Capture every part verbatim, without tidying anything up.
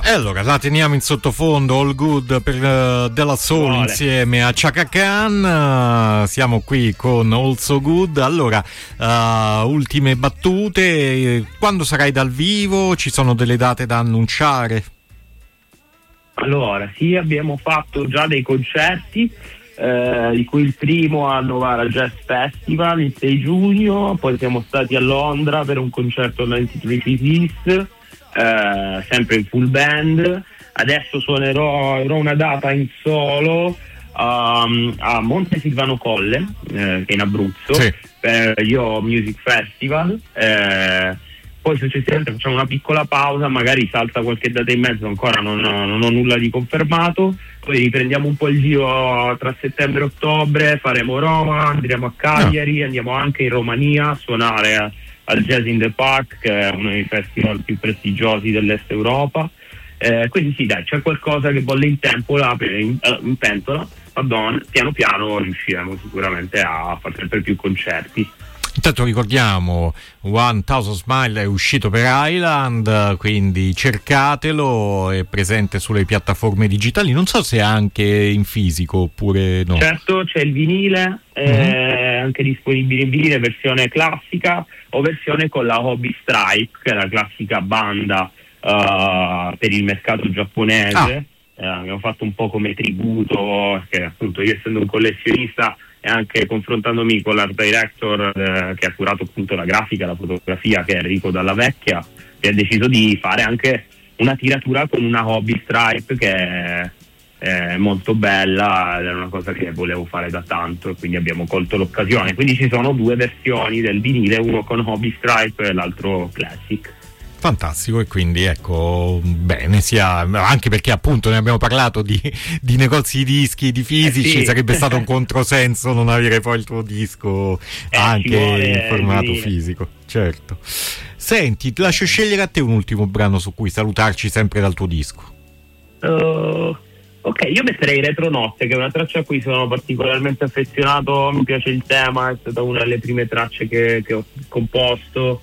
E allora la teniamo in sottofondo, All Good per uh, De La Soul Vole. Insieme a Chaka Khan. Uh, siamo qui con All So Good. Allora, uh, ultime battute. Quando sarai dal vivo? Ci sono delle date da annunciare? Allora, sì, abbiamo fatto già dei concerti, eh, di cui il primo a Novara Jazz Festival il sei giugno, poi siamo stati a Londra per un concerto ventitré Pieces. Uh, sempre in full band. Adesso suonerò avrò una data in solo um, a Monte Silvano Colle, eh, che è in Abruzzo, sì. per Io Music Festival. Eh, poi successivamente facciamo una piccola pausa, magari salta qualche data in mezzo, ancora non ho, non ho nulla di confermato. Poi riprendiamo un po' il giro tra settembre e ottobre, faremo Roma, andremo a Cagliari, no. andiamo anche in Romania a suonare a al Jazz in the Park, che è uno dei festival più prestigiosi dell'Est Europa. Eh, quindi sì, dai, c'è qualcosa che bolle in tempo là, in, in pentola, pardon, piano piano riusciremo sicuramente a fare sempre più concerti. Intanto ricordiamo One Thousand Smile è uscito per Island, quindi cercatelo, è presente sulle piattaforme digitali, non so se è anche in fisico oppure no. Certo, c'è il vinile, è mm-hmm. anche disponibile in vinile versione classica o versione con la Hobby Stripe, che è la classica banda uh, per il mercato giapponese. Ah. Eh, abbiamo fatto un po' come tributo, perché appunto io essendo un collezionista e anche confrontandomi con l'art director eh, che ha curato appunto la grafica, la fotografia, che è Enrico Dalla Vecchia, che ha deciso di fare anche una tiratura con una Hobby Stripe che è, è molto bella, era una cosa che volevo fare da tanto e quindi abbiamo colto l'occasione. Quindi ci sono due versioni del vinile, uno con Hobby Stripe e l'altro classic. Fantastico, e quindi ecco, bene, sia anche perché appunto ne abbiamo parlato di, di negozi di dischi, di fisici, eh sì. sarebbe stato un controsenso non avere poi il tuo disco eh, anche in formato fisico, certo. Senti, ti lascio scegliere a te un ultimo brano su cui salutarci sempre dal tuo disco. Uh, ok, io metterei Retronotte, che è una traccia a cui sono particolarmente affezionato, mi piace il tema, è stata una delle prime tracce che, che ho composto.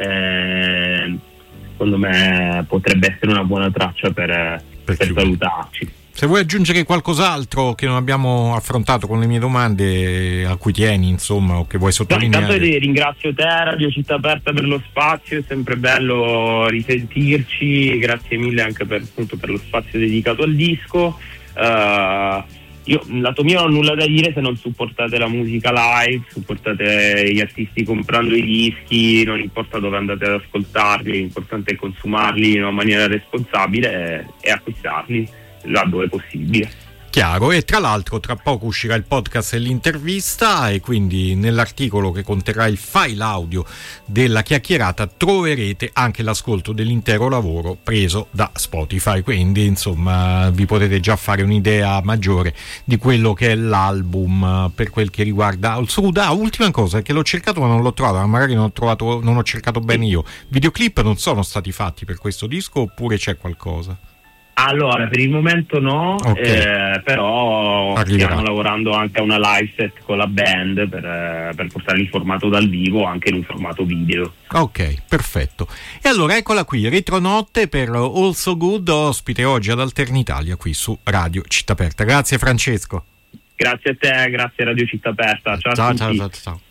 Eh, secondo me potrebbe essere una buona traccia per, per, per salutarci. Se vuoi aggiungere qualcos'altro che non abbiamo affrontato con le mie domande, a cui tieni, insomma, o che vuoi sottolineare? No, intanto ringrazio te, Radio Città Aperta, per lo spazio, è sempre bello risentirci, grazie mille anche per, appunto, per lo spazio dedicato al disco. Uh, io lato mio non ho nulla da dire se non supportate la musica live, supportate gli artisti comprando i dischi, non importa dove andate ad ascoltarli, l'importante è consumarli in una maniera responsabile e, e acquistarli laddove possibile. Chiaro, e tra l'altro tra poco uscirà il podcast e l'intervista, e quindi nell'articolo che conterrà il file audio della chiacchierata troverete anche l'ascolto dell'intero lavoro preso da Spotify, quindi insomma vi potete già fare un'idea maggiore di quello che è l'album per quel che riguarda All So Good. Ah, ultima cosa, che l'ho cercato ma non l'ho trovato, ma magari non ho trovato, non ho cercato bene io. Videoclip non sono stati fatti per questo disco oppure c'è qualcosa? Allora, per il momento no, okay. eh, però Arriverà. stiamo lavorando anche a una live set con la band per, eh, per portare il formato dal vivo anche in un formato video. Ok, perfetto. E allora eccola qui, Retronotte per All So Good, ospite oggi ad Alternitalia qui su Radio Città Aperta. Grazie Francesco. Grazie a te, grazie a Radio Città Aperta. Ciao, ciao a tutti. Ciao, ciao, ciao.